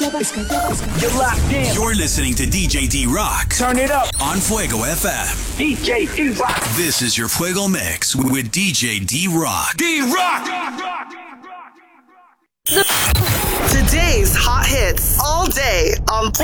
You're locked in. You're listening to DJ D-Rock. Turn it up. On Fuego FM. DJ D-Rock. This is your Fuego Mix with DJ D-Rock. D-Rock! Today's hot hits all day on